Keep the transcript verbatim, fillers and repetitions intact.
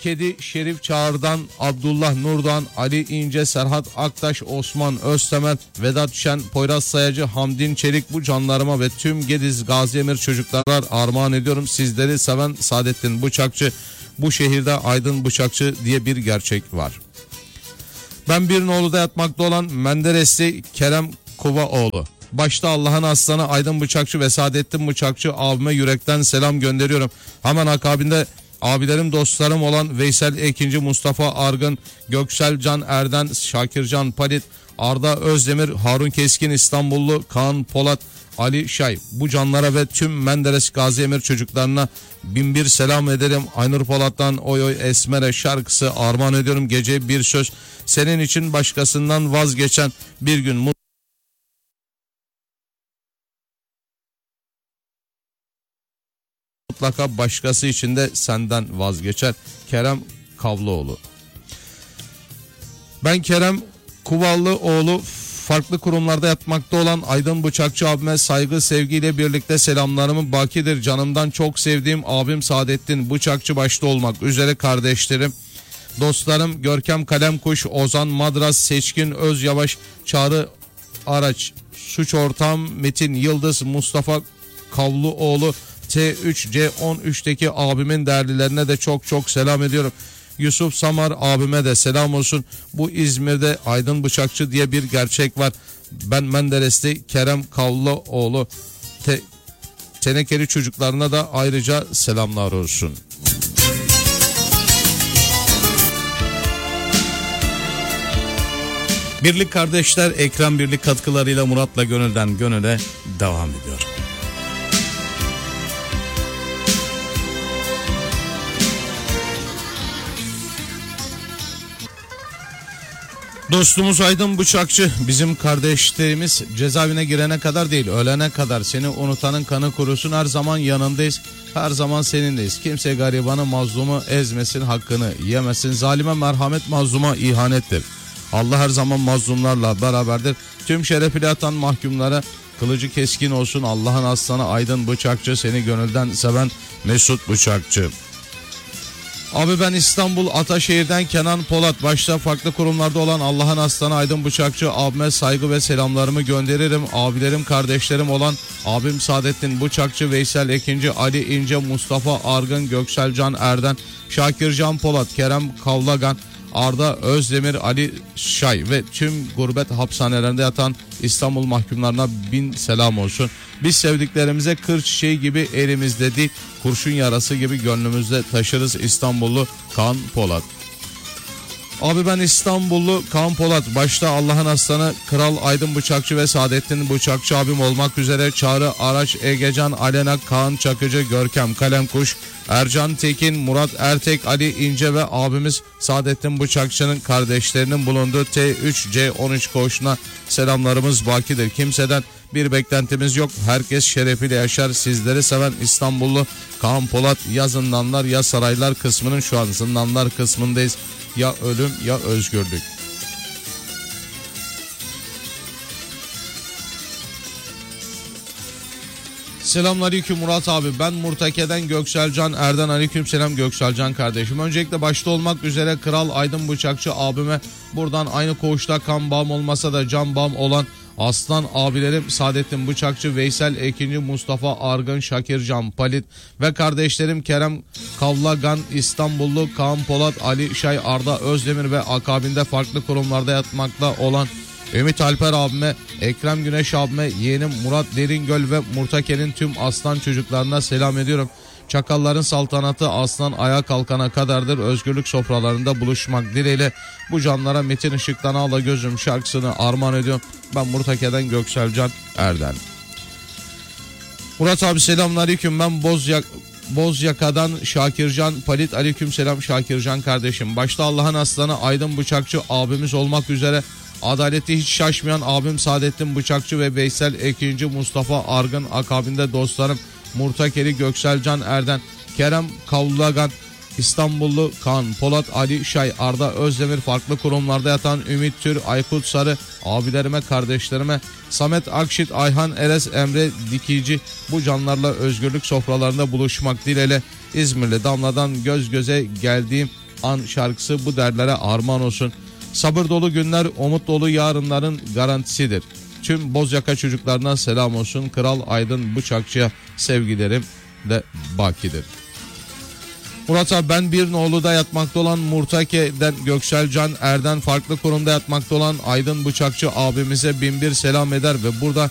Kedi Şerif Çağır'dan, Abdullah Nur'dan, Ali İnce, Serhat Aktaş, Osman Öztemel, Vedat Şen, Poyraz Sayacı, Hamdin Çelik, bu canlarıma ve tüm Gediz Gazi Emir çocuklara armağan ediyorum. Sizleri seven Saadettin Bıçakçı. Bu şehirde Aydın Bıçakçı diye bir gerçek var. Ben bir noluda yatmakta olan Menderesli Kerem Kuvaoğlu. Başta Allah'ın aslanı Aydın Bıçakçı ve Saadettin Bıçakçı abime yürekten selam gönderiyorum. Hemen akabinde abilerim, dostlarım olan Veysel Ekinci, Mustafa Argın, Göksel Can Erden, Şakircan Palit, Arda Özdemir, Harun Keskin, İstanbullu Kaan Polat, Ali Şay. Bu canlara ve tüm Menderes Gazi Emir çocuklarına bin bir selam ederim. Aynur Polat'tan Oy Oy Esmer'e şarkısı armağan ediyorum. Gece bir söz, senin için başkasından vazgeçen bir gün mutlaka başkası için de senden vazgeçer. Kerem Kavlıoğlu. Ben Kerem Kuvallıoğlu, farklı kurumlarda yatmakta olan Aydın Bıçakçı abime saygı sevgiyle birlikte selamlarımın bakidir. Canımdan çok sevdiğim abim Saadettin Bıçakçı başta olmak üzere kardeşlerim, dostlarım Görkem Kalemkuş, Ozan Madras, Seçkin Özyavaş, Çağrı Araç, suç ortağım Metin Yıldız, Mustafa Kavlıoğlu, T üç C on üç'teki abimin değerlilerine de çok çok selam ediyorum. Yusuf Samar abime de selam olsun. Bu İzmir'de Aydın Bıçakçı diye bir gerçek var. Ben Menderesli Kerem Kavlıoğlu, te, tenekeli çocuklarına da ayrıca selamlar olsun. Birlik kardeşler Ekrem Birlik katkılarıyla Murat'la Gönül'den Gönül'e devam ediyor. Dostumuz Aydın Bıçakçı, bizim kardeşlerimiz cezaevine girene kadar değil, ölene kadar seni unutanın kanı kurusun, her zaman yanındayız, her zaman senindeyiz. Kimse garibanı, mazlumu ezmesin, hakkını yemesin. Zalime merhamet, mazluma ihanettir. Allah her zaman mazlumlarla beraberdir. Tüm şerefiyle yatan mahkumlara kılıcı keskin olsun. Allah'ın aslanı Aydın Bıçakçı, seni gönülden seven Mesut Bıçakçı. Abi ben İstanbul Ataşehir'den Kenan Polat, başta farklı kurumlarda olan Allah'ın aslanı Aydın Bıçakçı abime saygı ve selamlarımı gönderirim. Abilerim, kardeşlerim olan abim Saadettin Bıçakçı, Veysel Ekinci, Ali İnce, Mustafa Argın, Göksel Can Erden, Şakircan Polat, Kerem Kavlagan, Arda Özdemir, Ali Şay ve tüm gurbet hapishanelerinde yatan İstanbul mahkumlarına bin selam olsun. Biz sevdiklerimize kır çiçeği gibi elimizde değil, kurşun yarası gibi gönlümüzde taşırız. İstanbullu Kaan Polat. Abi ben İstanbullu Kaan Polat, başta Allah'ın aslanı Kral Aydın Bıçakçı ve Saadettin Bıçakçı abim olmak üzere Çağrı Araç, Egecan Alena, Kaan Çakıcı, Görkem Kalemkuş, Ercan Tekin, Murat Ertek, Ali İnce ve abimiz Saadettin Bıçakçı'nın kardeşlerinin bulunduğu T üç C on üç koğuşuna selamlarımız bakidir. Kimseden bir beklentimiz yok. Herkes şerefiyle yaşar. Sizleri seven İstanbullu Kaan Polat. Ya zindanlar ya saraylar kısmının, şu an zindanlar kısmındayız. Ya ölüm ya özgürlük. Selamünaleyküm Murat abi. Ben Murtake'den Gökselcan Erden. Aleyküm selam Gökselcan kardeşim. Öncelikle başta olmak üzere Kral Aydın Bıçakçı abime buradan aynı koğuşta kan bağım olmasa da can bağım olan aslan abilerim Saadettin Bıçakçı, Veysel Ekinci, Mustafa Argın, Şakircan Palit ve kardeşlerim Kerem Kavlagan, İstanbullu Kaan Polat, Ali Şay, Arda Özdemir ve akabinde farklı kurumlarda yatmakta olan Ümit Alper abime, Ekrem Güneş abime, yeğenim Murat Deringöl ve Murtake'nin tüm aslan çocuklarına selam ediyorum. Çakalların saltanatı aslan ayağa kalkana kadardır. Özgürlük sofralarında buluşmak dileğiyle bu canlara Metin Işık'tan Ağla Gözüm şarkısını armağan ediyorum. Ben Murtake'den Gökselcan Erden. Murat abi selamünaleyküm. Ben Bozyak Bozyaka'dan Şakircan Palit. Aleyküm selam Şakircan kardeşim. Başta Allah'ın aslanı Aydın Bıçakçı abimiz olmak üzere adaleti hiç şaşmayan abim Saadettin Bıçakçı ve Veysel Ekinci, Mustafa Argın, akabinde dostlarım Murtakeli, Gökselcan Erden, Kerem Kavlagan, İstanbullu Kaan Polat, Ali Şay, Arda Özdemir, farklı kurumlarda yatan Ümit Tür, Aykut Sarı, abilerime, kardeşlerime, Samet Akşit, Ayhan Eres, Emre Dikici, bu canlarla özgürlük sofralarında buluşmak dileğiyle İzmirli Damla'dan göz göze geldiğim an şarkısı bu derlere armağan olsun. Sabır dolu günler, umut dolu yarınların garantisidir. Tüm Bozyaka çocuklarına selam olsun. Kral Aydın Bıçakçı'ya sevgilerim de bakidir. Murat abi, ben bir nolu'da yatmakta olan Murtake'den Göksel Can Erden farklı kurumda yatmakta olan Aydın Bıçakçı abimize bin bir selam eder ve burada